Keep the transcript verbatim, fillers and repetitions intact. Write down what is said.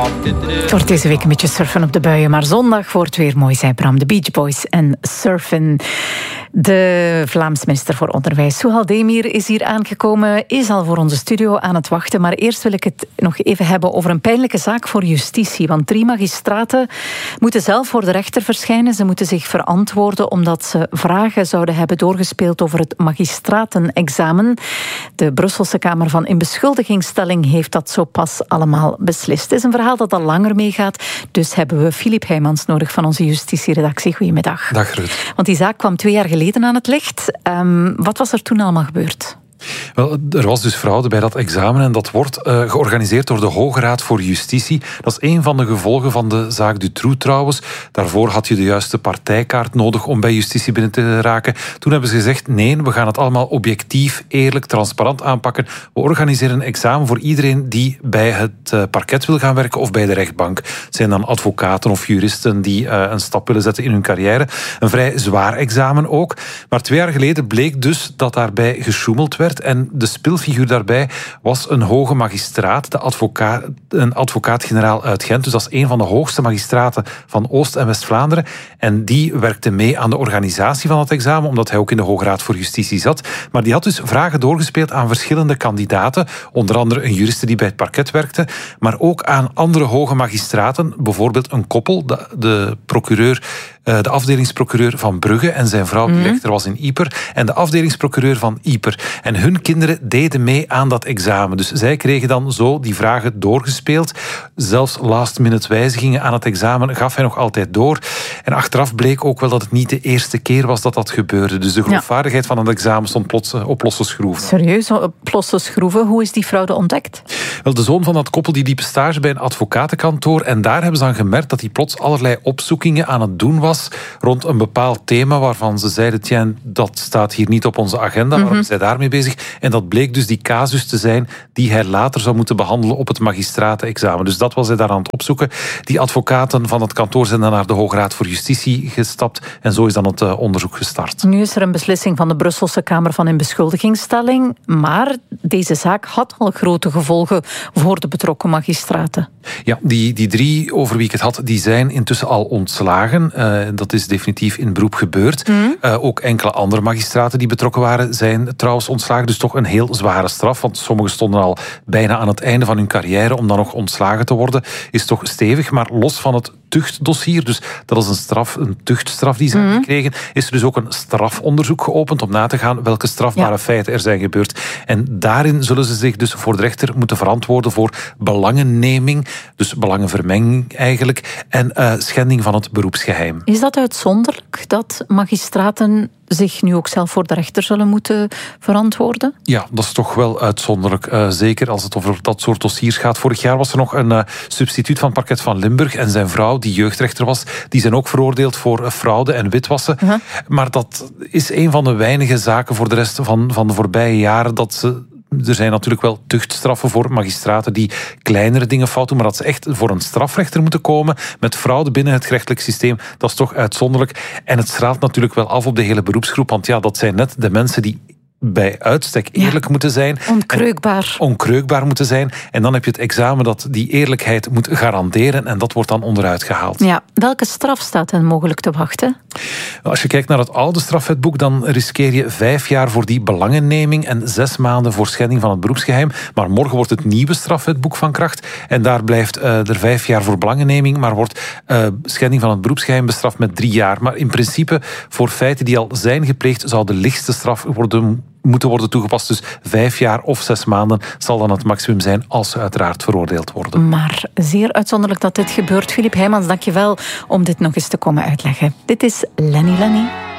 Het wordt deze week een beetje surfen op de buien, maar zondag wordt weer mooi, zei Bram. De Beach Boys en surfen. De Vlaams minister voor Onderwijs, Souhal Demir, is hier aangekomen, is al voor onze studio aan het wachten. Maar eerst wil ik het nog even hebben over een pijnlijke zaak voor justitie. Want drie magistraten moeten zelf voor de rechter verschijnen. Ze moeten zich verantwoorden omdat ze vragen zouden hebben doorgespeeld over het magistratenexamen. De Brusselse Kamer van Inbeschuldigingsstelling heeft dat zo pas allemaal beslist. Het is een verhaal dat al langer meegaat. Dus hebben we Filip Heijmans nodig van onze justitieredactie. Goedemiddag. Dag Ruud. Want die zaak kwam twee jaar geleden aan het licht. Um, wat was er toen allemaal gebeurd? Wel, er was dus fraude bij dat examen en dat wordt uh, georganiseerd door de Hoge Raad voor Justitie. Dat is een van de gevolgen van de zaak Dutroux trouwens. Daarvoor had je de juiste partijkaart nodig om bij justitie binnen te raken. Toen hebben ze gezegd, nee, we gaan het allemaal objectief, eerlijk, transparant aanpakken. We organiseren een examen voor iedereen die bij het uh, parket wil gaan werken of bij de rechtbank. Het zijn dan advocaten of juristen die uh, een stap willen zetten in hun carrière. Een vrij zwaar examen ook. Maar twee jaar geleden bleek dus dat daarbij gesjoemeld werd. En de spilfiguur daarbij was een hoge magistraat, de advocaat, een advocaat-generaal uit Gent. Dus dat is een van de hoogste magistraten van Oost- en West-Vlaanderen. En die werkte mee aan de organisatie van het examen, omdat hij ook in de Hoge Raad voor Justitie zat. Maar die had dus vragen doorgespeeld aan verschillende kandidaten. Onder andere een juriste die bij het parket werkte. Maar ook aan andere hoge magistraten. Bijvoorbeeld een koppel, de, de procureur... de afdelingsprocureur van Brugge en zijn vrouw, die mm-hmm. rechter was in Ieper, en de afdelingsprocureur van Ieper. En hun kinderen deden mee aan dat examen. Dus zij kregen dan zo die vragen doorgespeeld. Zelfs last-minute wijzigingen aan het examen gaf hij nog altijd door. En achteraf bleek ook wel dat het niet de eerste keer was dat dat gebeurde. Dus de geloofwaardigheid ja. van het examen stond plots op losse schroeven. Serieus, op losse schroeven? Hoe is die fraude ontdekt? Wel, de zoon van dat koppel die liep stage bij een advocatenkantoor en daar hebben ze dan gemerkt dat hij plots allerlei opzoekingen aan het doen was rond een bepaald thema waarvan ze zeiden, tja, dat staat hier niet op onze agenda, waarom mm-hmm. is hij daarmee bezig? En dat bleek dus die casus te zijn die hij later zou moeten behandelen op het magistratenexamen. Dus dat was hij daar aan het opzoeken. Die advocaten van het kantoor zijn dan naar de Hoge Raad voor Justitie gestapt en zo is dan het uh, onderzoek gestart. Nu is er een beslissing van de Brusselse Kamer van Inbeschuldigingsstelling, maar deze zaak had al grote gevolgen voor de betrokken magistraten. Ja, die, die drie over wie ik het had, die zijn intussen al ontslagen. Uh, dat is definitief in beroep gebeurd. Mm. Uh, ook enkele andere magistraten die betrokken waren zijn trouwens ontslagen. Dus toch een heel zware straf. Want sommigen stonden al bijna aan het einde van hun carrière. Om dan nog ontslagen te worden is toch stevig. Maar los van het tuchtdossier, dus dat is een straf, een tuchtstraf die ze mm. hebben gekregen, is er dus ook een strafonderzoek geopend om na te gaan welke strafbare ja. feiten er zijn gebeurd. En daarin zullen ze zich dus voor de rechter moeten verantwoorden voor belangenneming, dus belangenvermenging eigenlijk, en uh, schending van het beroepsgeheim. Is dat uitzonderlijk dat magistraten zich nu ook zelf voor de rechter zullen moeten verantwoorden? Ja, dat is toch wel uitzonderlijk. Uh, zeker als het over dat soort dossiers gaat. Vorig jaar was er nog een uh, substituut van het parket van Limburg en zijn vrouw, die jeugdrechter was, die zijn ook veroordeeld voor uh, fraude en witwassen. Uh-huh. Maar dat is een van de weinige zaken voor de rest van, van de voorbije jaren dat ze... Er zijn natuurlijk wel tuchtstraffen voor magistraten die kleinere dingen fout doen, maar dat ze echt voor een strafrechter moeten komen met fraude binnen het gerechtelijk systeem, dat is toch uitzonderlijk. En het straalt natuurlijk wel af op de hele beroepsgroep, want ja, dat zijn net de mensen die bij uitstek eerlijk ja, moeten zijn. Onkreukbaar. Onkreukbaar moeten zijn. En dan heb je het examen dat die eerlijkheid moet garanderen en dat wordt dan onderuit gehaald. Ja, welke straf staat hen mogelijk te wachten? Als je kijkt naar het oude strafwetboek, dan riskeer je vijf jaar voor die belangenneming en zes maanden voor schending van het beroepsgeheim. Maar morgen wordt het nieuwe strafwetboek van kracht en daar blijft uh, er vijf jaar voor belangenneming, maar wordt uh, schending van het beroepsgeheim bestraft met drie jaar. Maar in principe, voor feiten die al zijn gepleegd, zou de lichtste straf worden moeten worden toegepast. Dus vijf jaar of zes maanden zal dan het maximum zijn als ze uiteraard veroordeeld worden. Maar zeer uitzonderlijk dat dit gebeurt. Filip Heijmans, dank je wel om dit nog eens te komen uitleggen. Dit is Lenny Lenny.